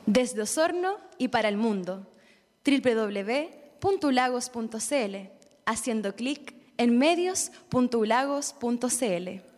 Desde Osorno y para el mundo, www.ulagos.cl, haciendo clic en medios.ulagos.cl.